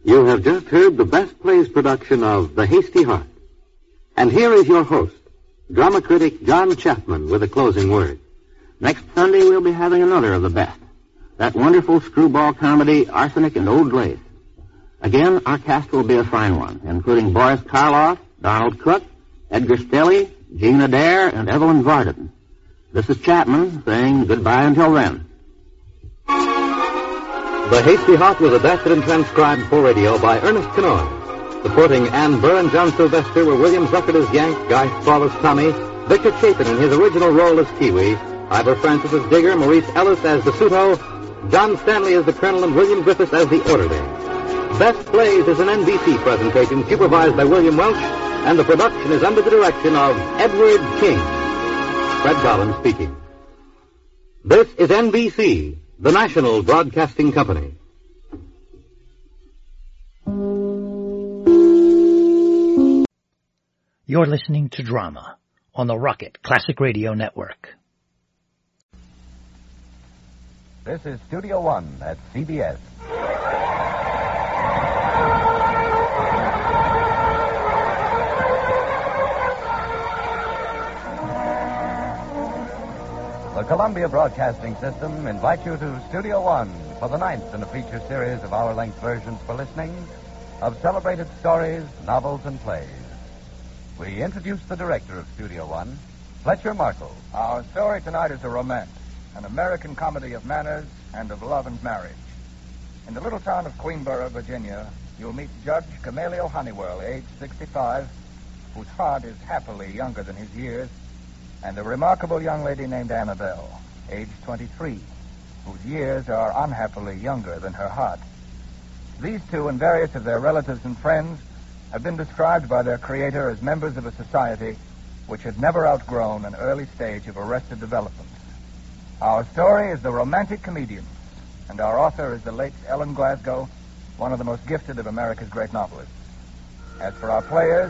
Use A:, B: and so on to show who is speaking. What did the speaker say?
A: You have just heard the Best Plays production of The Hasty Heart. And here is your host, drama critic John Chapman, with a closing word.
B: Next Sunday, we'll be having another of the best. That wonderful screwball comedy, Arsenic and Old Lace. Again, our cast will be a fine one, including Boris Karloff, Donald Cook, Edgar Stelly, Jean Adair, and Evelyn Varden. This is Chapman saying goodbye until then.
A: The Hasty Heart was adapted and transcribed for radio by Ernest Kenoy. Supporting Ann Burr and John Sylvester were William Zuckert as Yank, Guy Spall as Tommy, Victor Chapin in his original role as Kiwi, Ivor Francis as Digger, Maurice Ellis as DeSoto, John Stanley as the Colonel, and William Griffiths as the Orderly. Best Plays is an NBC presentation supervised by William Welch, and the production is under the direction of Edward King. Fred Collins speaking. This is NBC, the National Broadcasting Company.
C: You're listening to Drama on the Rocket Classic Radio Network.
D: This is Studio One at CBS. The Columbia Broadcasting System invites you to Studio One for the ninth in a feature series of hour-length versions for listening of celebrated stories, novels, and plays. We introduce the director of Studio One, Fletcher Markle.
E: Our story tonight is a romance, an American comedy of manners and of love and marriage. In the little town of Queenborough, Virginia, you'll meet Judge Gamaliel Honeywell, age 65, whose heart is happily younger than his years, and a remarkable young lady named Annabelle, age 23, whose years are unhappily younger than her heart. These two and various of their relatives and friends have been described by their creator as members of a society which had never outgrown an early stage of arrested development. Our story is The Romantic Comedians, and our author is the late Ellen Glasgow, one of the most gifted of America's great novelists. As for our players,